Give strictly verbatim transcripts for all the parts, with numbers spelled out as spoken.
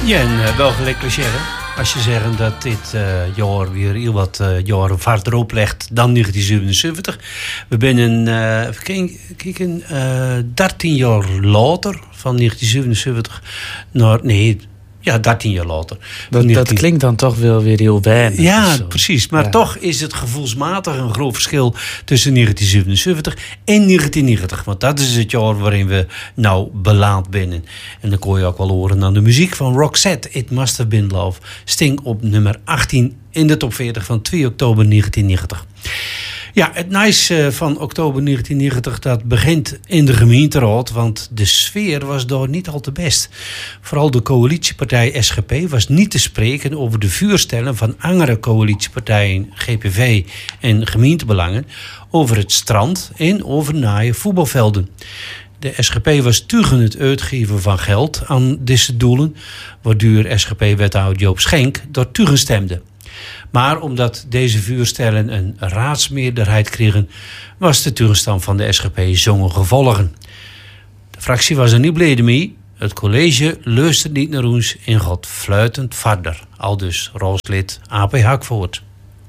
Ja, en uh, wel gelijk cliché, als je zegt dat dit uh, jaar weer heel wat uh, jaren verder oplegt dan negentien zevenenzeventig. We zijn uh, even kijken, uh, dertien jaar later, van negentien zevenenzeventig naar, nee, ja, dertien jaar later. Dat, negentien... dat klinkt dan toch wel weer heel weinig. Ja, precies. Maar ja. Toch is het gevoelsmatig een groot verschil tussen negentien zevenenzeventig en negentien negentig. Want dat is het jaar waarin we nou beland binnen. En dan kon je ook wel horen aan de muziek van Roxette. It Must Have Been Love. Sting op nummer achttien in de top veertig van twee oktober negentien negentig. Ja, het nice van oktober negentien negentig, dat begint in de gemeenteraad, want de sfeer was daar niet al te best. Vooral de coalitiepartij S G P was niet te spreken over de vuurstellen van andere coalitiepartijen G P V en gemeentebelangen over het strand en over naaie voetbalvelden. De S G P was tegen het uitgeven van geld aan deze doelen, waardoor S G P-wethouder Joop Schenk daar tegen stemde. Maar omdat deze vuurstellen een raadsmeerderheid kregen, was de tegenstand van de S G P zonder gevolgen. De fractie was er niet blij mee. Het college luisterde niet naar ons en gaat fluitend verder. Aldus raadslid A P Hakvoort.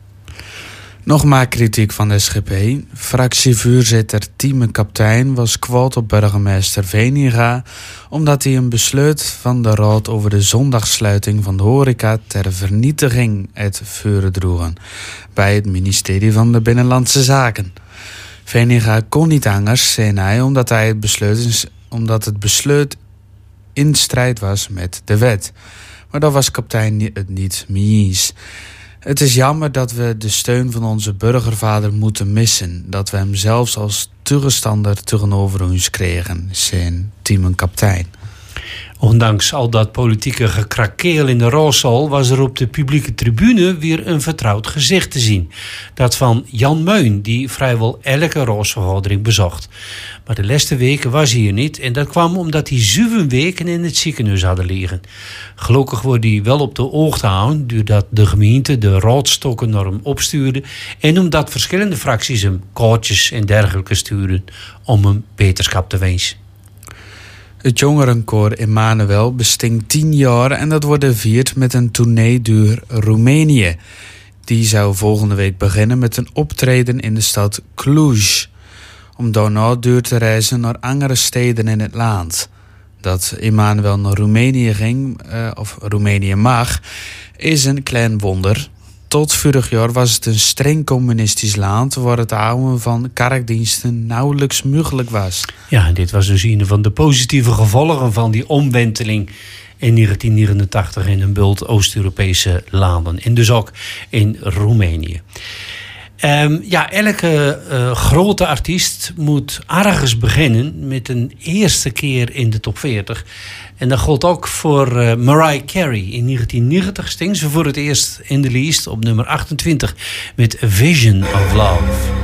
Nog maar kritiek van de S G P. Fractievoorzitter Tieme Kaptein was kwaad op burgemeester Veninga omdat hij een besluit van de raad over de zondagssluiting van de horeca ter vernietiging uit voeren droegen bij het ministerie van de Binnenlandse Zaken. Veninga kon niet anders, zei hij, omdat, hij het besluit, omdat het besluit in strijd was met de wet. Maar daar was kaptein het niet mee eens. Het is jammer dat we de steun van onze burgervader moeten missen. Dat we hem zelfs als tegenstander tegenover ons kregen, zei Tieme Kaptein. Ondanks al dat politieke gekrakeel in de raadzaal was er op de publieke tribune weer een vertrouwd gezicht te zien. Dat van Jan Meun, die vrijwel elke raadsvergadering bezocht. Maar de laatste weken was hij hier niet en dat kwam omdat hij zeven weken in het ziekenhuis hadden liggen. Gelukkig wordt hij wel op de hoogte gehouden doordat de gemeente de raadstokken naar hem opstuurde en omdat verschillende fracties hem kaartjes en dergelijke stuurden om hem beterschap te wensen. Het jongerenkoor Emmanuel bestingt tien jaar en dat wordt gevierd met een tournee door Roemenië. Die zou volgende week beginnen met een optreden in de stad Cluj, om daarna door te reizen naar andere steden in het land. Dat Emmanuel naar Roemenië ging, uh, of Roemenië mag, is een klein wonder. Tot vorig jaar was het een streng communistisch land waar het houden van kerkdiensten nauwelijks mogelijk was. Ja, en dit was dus een van de positieve gevolgen van die omwenteling in negentien negenentachtig in een bult Oost-Europese landen. En dus ook in Roemenië. Um, ja, elke uh, grote artiest moet ergens beginnen met een eerste keer in de top veertig. En dat geldt ook voor uh, Mariah Carey. In negentien negentig sting ze voor het eerst in de lijst op nummer achtentwintig met A Vision of Love.